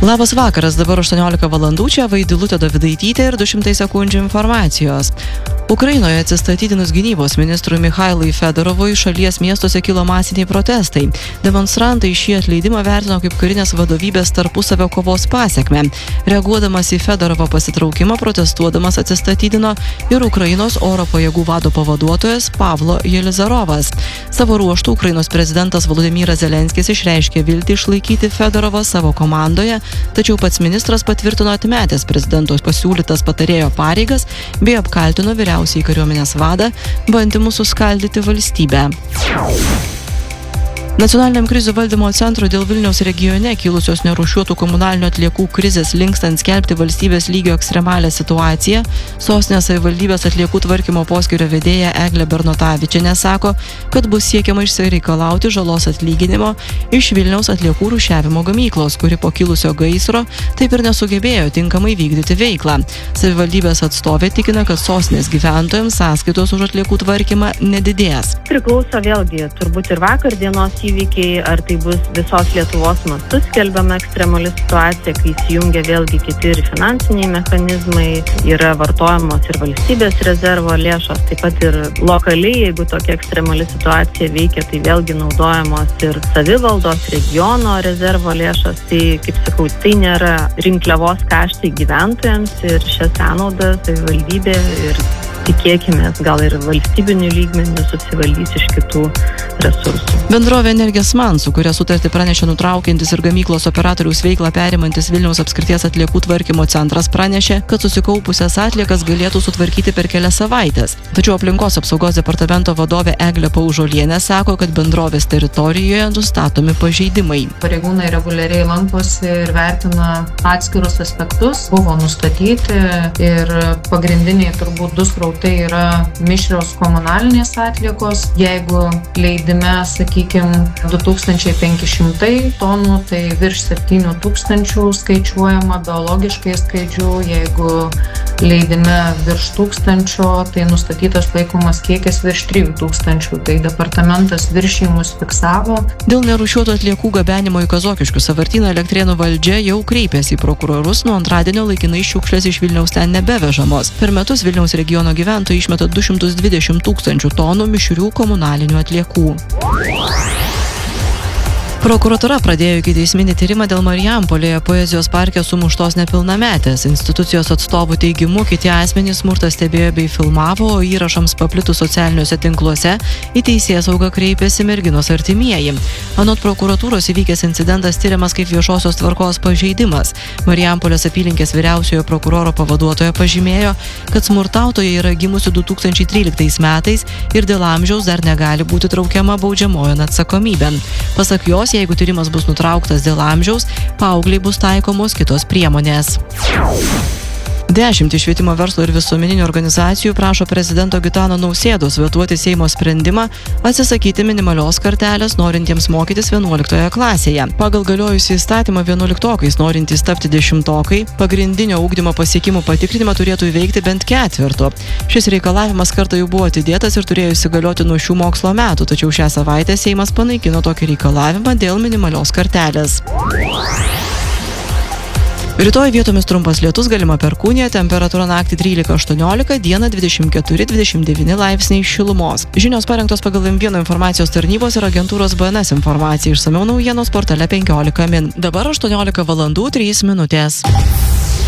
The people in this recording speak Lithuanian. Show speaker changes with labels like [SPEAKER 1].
[SPEAKER 1] Labas vakaras, dabar 18 valandų, čia Vaidilutė Dovidaitytė ir 200 sekundžių informacijos. Ukrainoje atsistatydinus gynybos ministrui Michailui Fedorovui šalies miestuose kilo masiniai protestai. Demonstrantai šį atleidimą vertino kaip karinės vadovybės tarpusavio kovos pasekmę. Reaguodamas į Fedorovo pasitraukimą, protestuodamas atsistatydino ir Ukrainos oro pajėgų vado pavaduotojas Pavlo Jelizarovas. Savo ruožtu Ukrainos prezidentas Volodymyras Zelenskis išreiškė viltį išlaikyti Fedorovą savo komandoje, tačiau pats ministras patvirtino atmetęs prezidento pasiūlytas patarėjo pareigas bei apkaltino vyriausiąjį kariuomenės vadą bandymu suskaldyti valstybę. Nacionaliniam krizių valdymo centrui dėl Vilniaus regione kilusios nerūšiuotų komunalinių atliekų krizės linkstant skelbti valstybės lygio ekstremalią situaciją, sostinės savivaldybės atliekų tvarkymo poskyrio vedėja Eglė Bernotavičienė sako, kad bus siekiama išsireikalauti žalos atlyginimo iš Vilniaus atliekų rūšiavimo gamyklos, kuri po kilusio gaisro taip ir nesugebėjo tinkamai vykdyti veiklą. Savivaldybės atstovė tikina, kad sostinės gyventojams sąskaitos už atliekų tvarkymą nedidės.
[SPEAKER 2] Priklauso vėlgi turbūt ir vakar dienos įvykiai, ar tai bus visos Lietuvos mastu skelbiama ekstremali situacija, kai įsijungia vėlgi kiti ir finansiniai mechanizmai, yra vartojamos ir valstybės rezervo lėšos, taip pat ir lokaliai, jeigu tokia ekstremali situacija veikia, tai vėlgi naudojamos ir savivaldos, regiono rezervo lėšos, tai, kaip sakau, tai nėra rinkliavos kaštai gyventojams ir šią sąnaudą savivaldybė ir tikėkime, gal ir valstybinių lygmenių susivaldys iš kitų resursų.
[SPEAKER 1] Bendrovė Energijos Man, su kuria sutartį pranešė nutraukiantis ir gamyklos operatoriaus veiklą perimantis Vilniaus apskrities atliekų tvarkymo centras, pranešė, kad susikaupusias atliekas galėtų sutvarkyti per kelias savaites. Tačiau aplinkos apsaugos departamento vadovė Eglė Paužuolienė sako, kad bendrovės teritorijoje nustatomi pažeidimai.
[SPEAKER 3] Pareigūnai reguliariai lankosi ir vertina atskirus aspektus, buvo nustatyti ir pagrindiniai turbūt du srautai yra mišrios komunalinės atliekos. Jeigu leidime, sakykime, 2500 tonų, tai virš 7000 skaičiuojama biologiškai skaidžių. Jeigu leidime virš 1000, tai nustatytas laikomas kiekis virš 3000. Tai departamentas viršijimus fiksavo.
[SPEAKER 1] Dėl nerūšiuotų atliekų gabenimo į Kazokiškių sąvartyną Elektrėnų valdžia jau kreipėsi į prokurorus, nuo antradienio laikinai šiukšlės iš Vilniaus ten nebevežamos. Per metus Vilniaus regiono gyventojai išmeta 220 000 tonų mišrių komunalinių atliekų. Prokuratūra pradėjo ikiteisminį tyrimą dėl Marijampolėje poezijos parke sumuštos nepilnametės. Institucijos atstovų teigimu, kiti asmenys smurtą stebėjo bei filmavo, o įrašams paplitus socialiniuose tinkluose į teisėsaugą kreipėsi merginos artimieji. Anot prokuratūros įvykęs incidentas tyriamas kaip viešosios tvarkos pažeidimas. Marijampolės apylinkės vyriausiojo prokuroro pavaduotoja pažymėjo, kad smurtautoja yra gimusi 2013 metais ir dėl amžiaus dar negali būti traukiama baudžiamojon atsakomybėn. Pasak jos, jeigu tyrimas bus nutrauktas dėl amžiaus, paaugliai bus taikomos kitos priemonės. 10 švietimo verslo ir visuomeninių organizacijų prašo prezidento Gitano Nausėdos vetuoti Seimo sprendimą atsisakyti minimalios kartelės norintiems mokytis 11 klasėje. Pagal galiojusį įstatymą 11-okais norintys tapti 10-okai pagrindinio ugdymo pasiekimų patikrinimą turėtų įveikti bent ketvirto. Šis reikalavimas kartą jau buvo atidėtas ir turėjo įsigalioti nuo šių mokslo metų, tačiau šią savaitę Seimas panaikino tokį reikalavimą dėl minimalios kartelės. Rytoj vietomis trumpas lietus, galima perkūnija, temperatūra naktį 13–18, dieną 24–29 laipsniai šilumos. Žinios parengtos pagal M1 informacijos tarnybos ir agentūros BNS informacija. Išsamiau naujienos portale 15 min. Dabar 18 valandų 3 minutės.